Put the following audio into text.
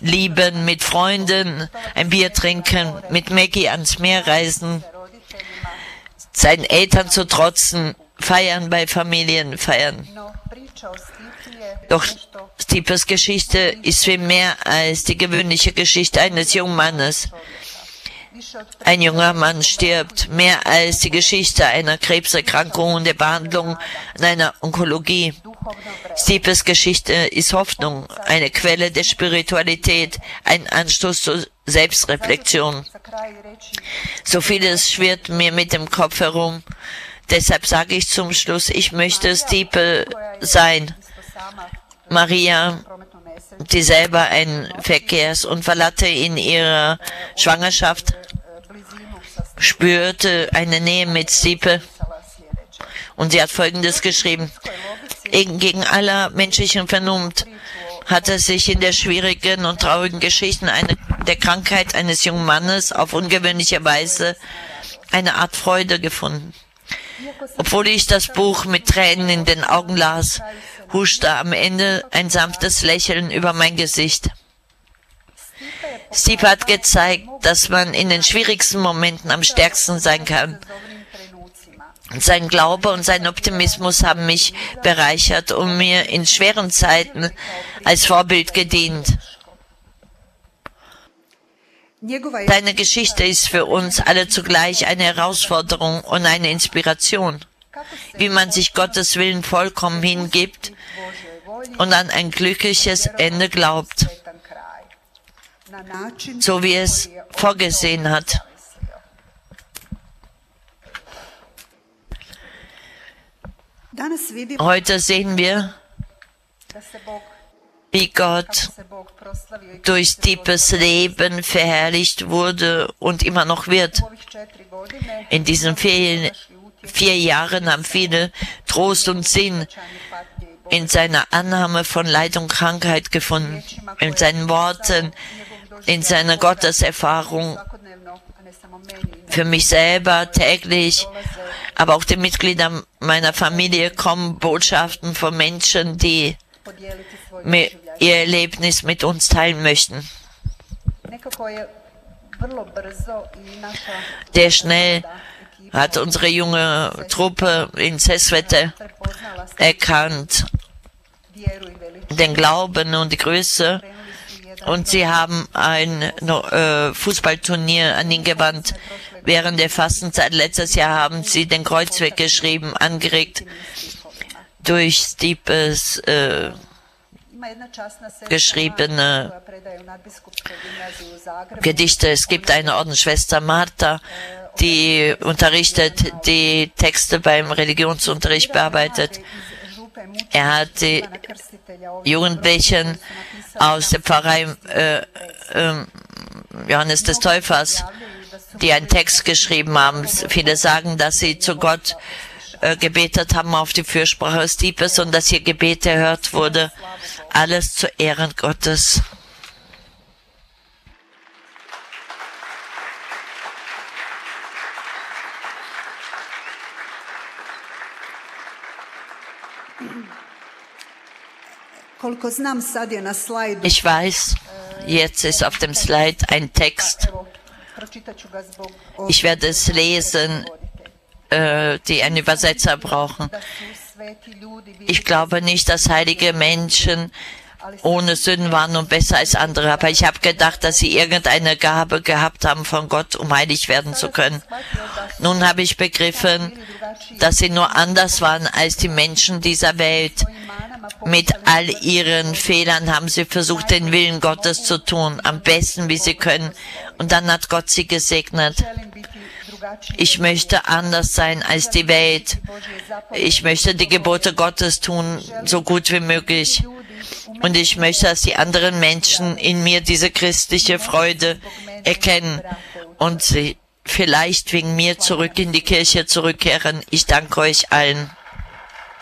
lieben, mit Freunden ein Bier trinken, mit Maggie ans Meer reisen, seinen Eltern zu trotzen, feiern bei Familienfeiern. Doch Stipes Geschichte ist viel mehr als die gewöhnliche Geschichte eines jungen Mannes. Ein junger Mann stirbt, mehr als die Geschichte einer Krebserkrankung und der Behandlung an einer Onkologie. Stipes Geschichte ist Hoffnung, eine Quelle der Spiritualität, ein Anstoß zur Selbstreflexion. So vieles schwirrt mir mit dem Kopf herum. Deshalb sage ich zum Schluss, ich möchte Stipe sein. Maria, die selber einen Verkehrsunfall hatte in ihrer Schwangerschaft, spürte eine Nähe mit Stipe. Und sie hat Folgendes geschrieben: Gegen aller menschlichen Vernunft hat es sich in der schwierigen und traurigen Geschichte der Krankheit eines jungen Mannes auf ungewöhnliche Weise eine Art Freude gefunden. Obwohl ich das Buch mit Tränen in den Augen las, huschte am Ende ein sanftes Lächeln über mein Gesicht. Stipe hat gezeigt, dass man in den schwierigsten Momenten am stärksten sein kann. Sein Glaube und sein Optimismus haben mich bereichert und mir in schweren Zeiten als Vorbild gedient. Seine Geschichte ist für uns alle zugleich eine Herausforderung und eine Inspiration, wie man sich Gottes Willen vollkommen hingibt und an ein glückliches Ende glaubt, so wie es vorgesehen hat. Heute sehen wir, wie Gott durch Stipes Leben verherrlicht wurde und immer noch wird. In diesen 4 Jahren haben viele Trost und Sinn in seiner Annahme von Leid und Krankheit gefunden, in seinen Worten, in seiner Gotteserfahrung. Für mich selber täglich, aber auch den Mitgliedern meiner Familie kommen Botschaften von Menschen, die ihr Erlebnis mit uns teilen möchten. Sehr schnell hat unsere junge Truppe in Sesvete erkannt den Glauben und die Größe, und sie haben ein Fußballturnier an ihn gewandt. Während der Fastenzeit letztes Jahr haben sie den Kreuzweg geschrieben, angeregt durch Stipes geschriebene Gedichte. Es gibt eine Ordensschwester Martha, die unterrichtet, die Texte beim Religionsunterricht bearbeitet. Er hat die Jugendlichen aus der Pfarrei Johannes des Täufers, die einen Text geschrieben haben. Viele sagen, dass sie zu Gott gebetet haben auf die Fürsprache Stipes und dass ihr Gebet erhört wurde. Alles zu Ehren Gottes. Ich weiß, jetzt ist auf dem Slide ein Text. Ich werde es lesen, die einen Übersetzer brauchen. Ich glaube nicht, dass heilige Menschen ohne Sünden waren und besser als andere, aber ich habe gedacht, dass sie irgendeine Gabe gehabt haben von Gott, um heilig werden zu können. Nun habe ich begriffen, dass sie nur anders waren als die Menschen dieser Welt. Mit all ihren Fehlern haben sie versucht, den Willen Gottes zu tun, am besten, wie sie können. Und dann hat Gott sie gesegnet. Ich möchte anders sein als die Welt. Ich möchte die Gebote Gottes tun, so gut wie möglich. Und ich möchte, dass die anderen Menschen in mir diese christliche Freude erkennen und sie vielleicht wegen mir zurück in die Kirche zurückkehren. Ich danke euch allen.